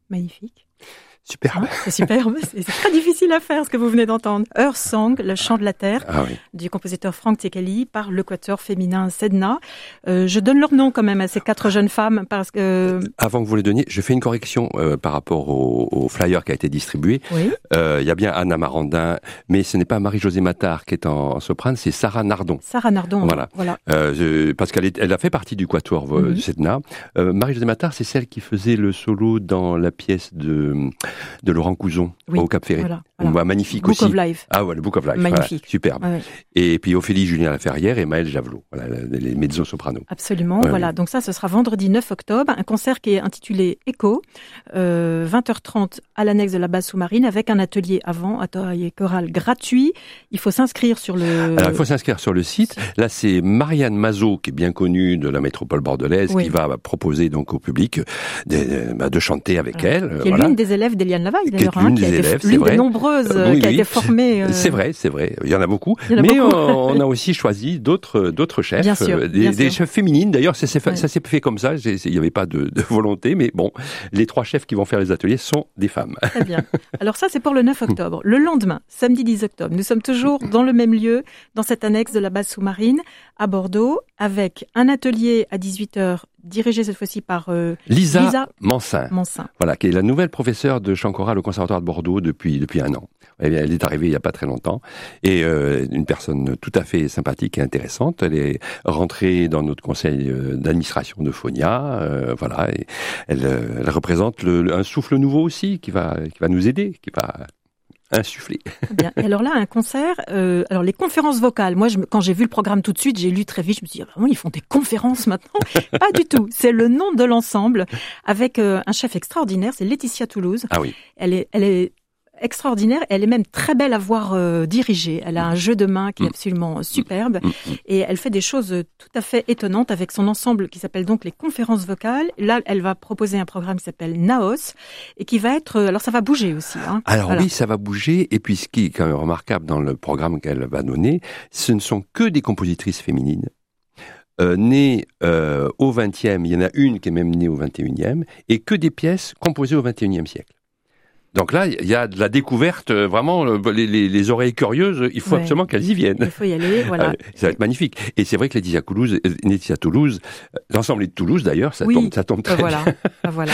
Magnifique. Superbe. C'est superbe, c'est très difficile à faire ce que vous venez d'entendre. Earth Song, le chant de la terre, du compositeur Frank Cecali par le quatuor féminin Sedna. Je donne leur nom quand même à ces 4 jeunes femmes parce que... Avant que vous les donniez, je fais une correction par rapport au flyer qui a été distribué. Oui. Il y a bien Anna Marandin, mais ce n'est pas Marie-Josée Mattard qui est en soprane, c'est Sarah Nardon. Sarah Nardon, voilà. Parce qu'elle a fait partie du quatuor Sedna. Marie-Josée Mattard, c'est celle qui faisait le solo dans la pièce de Laurent Couzon au Cap-Ferré. Voilà. Magnifique Book aussi. of Life. Ah ouais, le Book of Life. Magnifique. Voilà, superbe. Ouais. Et puis Ophélie Julien Laferrière et Maëlle Javelot, les mezzo-sopranos. Absolument, voilà. Donc ça, ce sera vendredi 9 octobre, un concert qui est intitulé Echo, 20h30 à l'annexe de la base sous-marine avec un atelier choral gratuit. Il faut s'inscrire sur le... Alors, il faut s'inscrire sur le site. Là, c'est Marianne Mazot, qui est bien connue de la métropole bordelaise, qui va proposer donc au public de chanter avec elle. Qui est l'une des élèves d'Eliane Lavaille, d'ailleurs. L'une des élèves, c'est vrai. L'une des nombreuses qui a été formée. C'est vrai. Il y en a beaucoup. Mais on a aussi choisi d'autres chefs. Bien sûr, des chefs féminines. D'ailleurs, ça s'est fait comme ça. Il n'y avait pas de volonté. Mais bon, les 3 chefs qui vont faire les ateliers sont des femmes. Très bien. Alors ça, c'est pour le 9 octobre. Le lendemain, samedi 10 octobre, nous sommes toujours dans le même lieu, dans cette annexe de la base sous-marine, à Bordeaux, avec un atelier à 18h, dirigé cette fois-ci par Lisa Mansin. Voilà, qui est la nouvelle professeure de chant choral au Conservatoire de Bordeaux depuis 1 an. Elle est arrivée il n'y a pas très longtemps. Et une personne tout à fait sympathique et intéressante. Elle est rentrée dans notre conseil d'administration de Phonia. Et elle représente un souffle nouveau aussi qui va nous aider, qui va insufflé. Bien. Et alors là, un concert, alors les conférences vocales, moi, quand j'ai vu le programme tout de suite, j'ai lu très vite, je me suis dit, vraiment, ils font des conférences maintenant? Pas du tout. C'est le nom de l'ensemble, avec un chef extraordinaire, c'est Laetitia Toulouse. Ah oui. Elle est extraordinaire, elle est même très belle à voir diriger. Elle a un jeu de main qui est absolument superbe et elle fait des choses tout à fait étonnantes avec son ensemble qui s'appelle donc les conférences vocales. Là, elle va proposer un programme qui s'appelle Naos et qui va être... Alors, ça va bouger aussi. Oui, ça va bouger. Et puis, ce qui est quand même remarquable dans le programme qu'elle va donner, ce ne sont que des compositrices féminines. Nées au XXe, il y en a une qui est même née au XXIe, et que des pièces composées au XXIe siècle. Donc là, il y a de la découverte, vraiment, les oreilles curieuses, il faut absolument qu'elles y viennent. Il faut y aller, voilà. Ça va être magnifique. Et c'est vrai que Laetitia Toulouse, l'ensemble est de Toulouse d'ailleurs, ça tombe très bien. Voilà.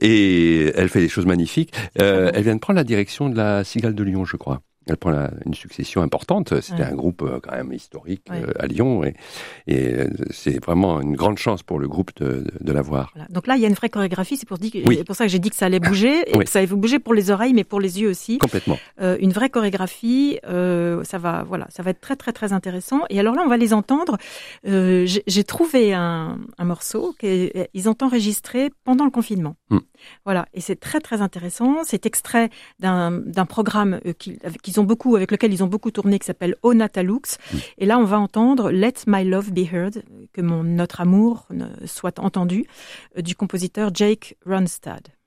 Et elle fait des choses magnifiques. Elle vient de prendre la direction de la Cigale de Lyon, je crois. Elle prend une succession importante. C'était un groupe quand même historique à Lyon. Et c'est vraiment une grande chance pour le groupe de la voir. Voilà. Donc là, il y a une vraie chorégraphie. C'est pour ça que j'ai dit que ça allait bouger. Et que ça allait bouger pour les oreilles, mais pour les yeux aussi. Complètement. Une vraie chorégraphie. Ça va être très, très, très intéressant. Et alors là, on va les entendre. J'ai trouvé un morceau qu'ils ont enregistré pendant le confinement. Voilà. Et c'est très, très intéressant. C'est extrait d'un programme avec lequel ils ont beaucoup tourné, qui s'appelle O Natalux. Et là, on va entendre Let My Love Be Heard, que notre amour soit entendu, du compositeur Jake Ronstadt.